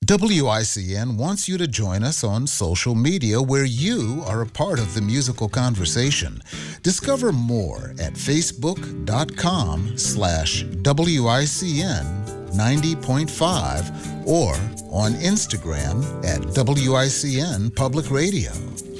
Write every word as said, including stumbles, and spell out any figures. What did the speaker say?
W I C N wants you to join us on social media where you are a part of the musical conversation. Discover more at facebook.com slash WICN 90.5 or on Instagram at W I C N Public Radio.